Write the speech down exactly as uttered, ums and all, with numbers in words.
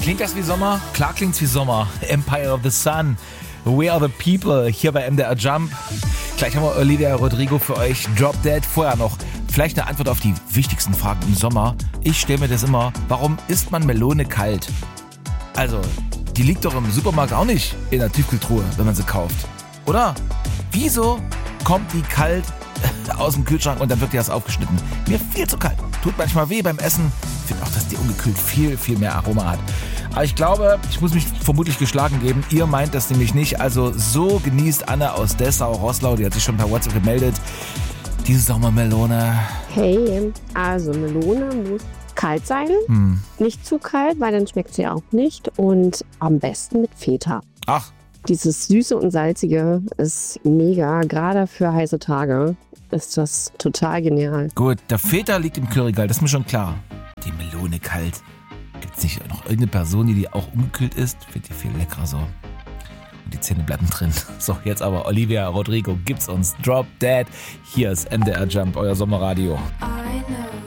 Klingt das wie Sommer? Klar klingt's wie Sommer. Empire of the Sun. We are the people. Hier bei M D R Jump. Gleich haben wir Olivia Rodrigo für euch. Drop Dead. Vorher noch vielleicht eine Antwort auf die wichtigsten Fragen im Sommer. Ich stelle mir das immer. Warum isst man Melone kalt? Also, die liegt doch im Supermarkt auch nicht in der Tiefkühltruhe, wenn man sie kauft. Oder? Wieso kommt die kalt aus dem Kühlschrank und dann wird die erst aufgeschnitten? Mir viel zu kalt. Tut manchmal weh beim Essen. Ich finde auch, dass die ungekühlt viel, viel mehr Aroma hat. Aber ich glaube, ich muss mich vermutlich geschlagen geben. Ihr meint das nämlich nicht. Also so genießt Anne aus Dessau-Roßlau, die hat sich schon per WhatsApp gemeldet, diese Sommermelone. Hey, also Melone muss kalt sein. Hm. Nicht zu kalt, weil dann schmeckt sie auch nicht. Und am besten mit Feta. Ach. Dieses Süße und Salzige ist mega. Gerade für heiße Tage ist das total genial. Gut, der Feta liegt im Kühlregal, das ist mir schon klar. Die Melone kalt. Gibt es nicht noch irgendeine Person, die die auch umgekühlt isst? Finde ich viel leckerer so. Und die Zähne bleiben drin. So, jetzt aber Olivia Rodrigo gibt's uns. Drop Dead. Hier ist M D R Jump, euer Sommerradio. I know.